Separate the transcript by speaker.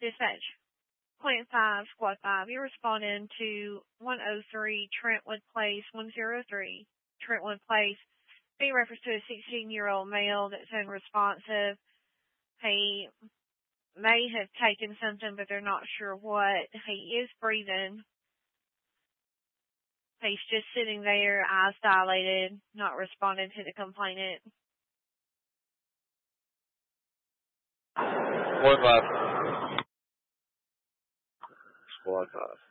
Speaker 1: Dispatch. Point 5, Squad 5. You're responding to 103 Trentwood Place, 103 Trentwood Place. Being reference to a 16-year-old male that's unresponsive. He may have taken something, but they're not sure what. He is breathing. He's just sitting there, eyes dilated, not responding to the complainant.
Speaker 2: Squad 5. Squad 5.